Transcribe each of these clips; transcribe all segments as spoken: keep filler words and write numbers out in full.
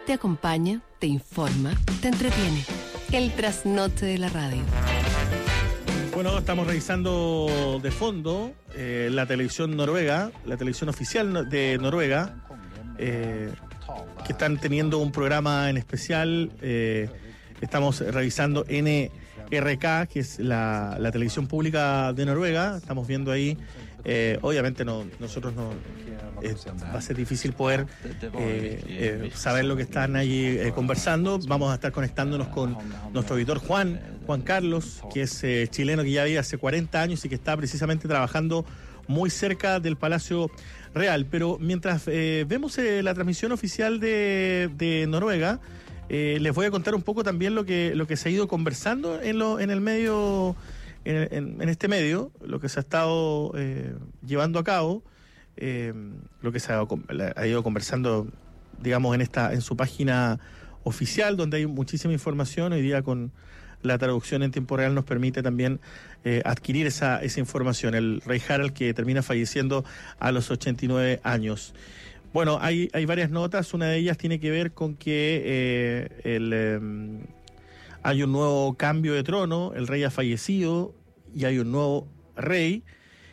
te acompaña, te informa, te entretiene. El trasnoche de la radio. Bueno, estamos revisando de fondo eh, la televisión noruega, la televisión oficial de Noruega, eh, que están teniendo un programa en especial. Eh, estamos revisando N R K, que es la, la televisión pública de Noruega. Estamos viendo ahí, eh, obviamente no, nosotros no eh, va a ser difícil poder eh, eh, saber lo que están ahí eh, conversando. Vamos a estar conectándonos con nuestro editor Juan, Juan Carlos, que es eh, chileno, que ya vive hace cuarenta años y que está precisamente trabajando muy cerca del Palacio Real. Pero mientras eh, vemos eh, la transmisión oficial de, de Noruega, eh, les voy a contar un poco también lo que lo que se ha ido conversando en lo en el medio, en, en, en este medio, lo que se ha estado eh, llevando a cabo, eh, lo que se ha, ha ido conversando, digamos, en esta en su página oficial, donde hay muchísima información. Hoy día con la traducción en tiempo real nos permite también eh, adquirir esa, esa información. El rey Harald, que termina falleciendo a los ochenta y nueve años. Bueno, hay, hay varias notas. Una de ellas tiene que ver con que eh, el, eh, hay un nuevo cambio de trono. El rey ha fallecido y hay un nuevo rey.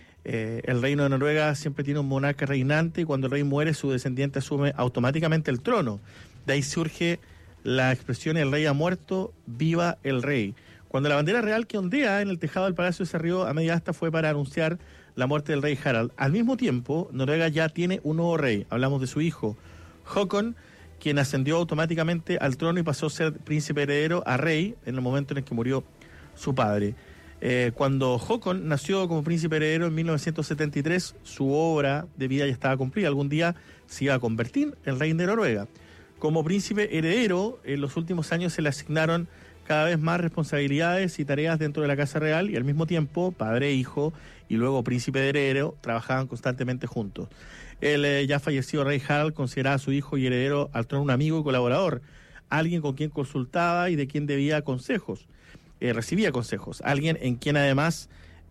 Eh, el reino de Noruega siempre tiene un monarca reinante y cuando el rey muere, su descendiente asume automáticamente el trono. De ahí surge la expresión: el rey ha muerto, viva el rey. Cuando la bandera real que ondea en el tejado del Palacio se rió a media asta fue para anunciar la muerte del rey Harald. Al mismo tiempo, Noruega ya tiene un nuevo rey. Hablamos de su hijo, Håkon, quien ascendió automáticamente al trono y pasó a ser príncipe heredero a rey en el momento en el que murió su padre. Eh, cuando Håkon nació como príncipe heredero en mil novecientos setenta y tres, su obra de vida ya estaba cumplida. Algún día se iba a convertir en rey de Noruega. Como príncipe heredero, en los últimos años se le asignaron cada vez más responsabilidades y tareas dentro de la Casa Real y al mismo tiempo, padre e hijo, y luego príncipe heredero, trabajaban constantemente juntos. El eh, ya fallecido rey Harald consideraba a su hijo y heredero al trono un amigo y colaborador, alguien con quien consultaba y de quien debía consejos, eh, recibía consejos, alguien en quien además,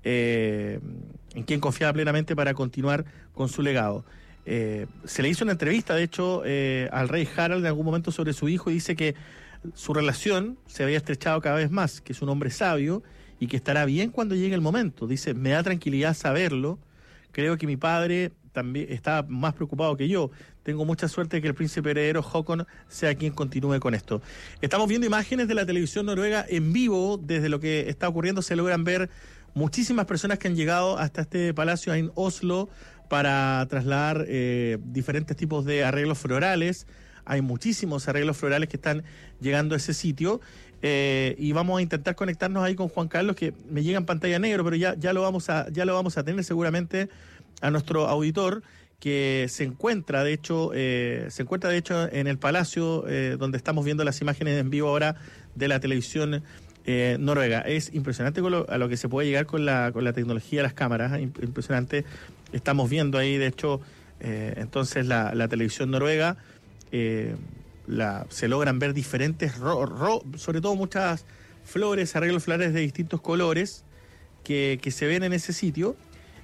eh, en quien confiaba plenamente para continuar con su legado. Eh, se le hizo una entrevista, de hecho, eh, al rey Harald en algún momento sobre su hijo y dice que su relación se había estrechado cada vez más, que es un hombre sabio y que estará bien cuando llegue el momento. Dice, me da tranquilidad saberlo, creo que mi padre también está más preocupado que yo. Tengo mucha suerte de que el príncipe heredero Håkon sea quien continúe con esto. Estamos viendo imágenes de la televisión noruega en vivo. Desde lo que está ocurriendo se logran ver muchísimas personas que han llegado hasta este palacio en Oslo para trasladar eh, diferentes tipos de arreglos florales. Hay muchísimos arreglos florales que están llegando a ese sitio eh, y vamos a intentar conectarnos ahí con Juan Carlos, que me llega en pantalla negro, pero ya, ya lo vamos a, ya lo vamos a tener seguramente a nuestro auditor, que se encuentra de hecho, eh, se encuentra de hecho en el palacio eh, donde estamos viendo las imágenes en vivo ahora de la televisión Eh, Noruega. Es impresionante con lo, a lo que se puede llegar con la con la tecnología de las cámaras, impresionante. Estamos viendo ahí, de hecho, eh, entonces la, la televisión noruega, eh, la, se logran ver diferentes, ro, ro, sobre todo muchas flores, arreglos florales de distintos colores que, que se ven en ese sitio,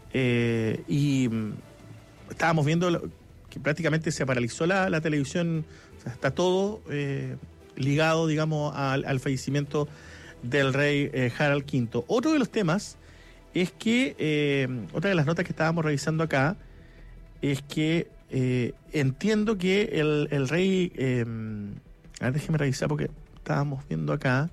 eh, y estábamos viendo que prácticamente se paralizó la, la televisión, o sea, está todo eh, ligado, digamos, al, al fallecimiento del rey eh, Harald quinto. Otro de los temas es que, eh, otra de las notas que estábamos revisando acá, es que eh, entiendo que el, el rey, eh, a ver, déjeme revisar porque estábamos viendo acá,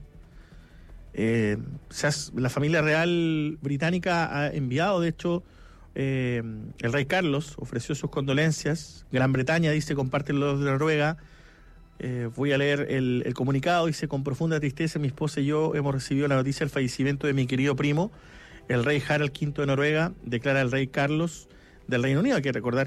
eh, o sea, la familia real británica ha enviado, de hecho, eh, el rey Carlos ofreció sus condolencias. Gran Bretaña dice, comparte los de Noruega. Eh, voy a leer el, el comunicado. Dice: con profunda tristeza, mi esposa y yo hemos recibido la noticia del fallecimiento de mi querido primo, el rey Harald quinto de Noruega, declara el rey Carlos del Reino Unido. Hay que recordar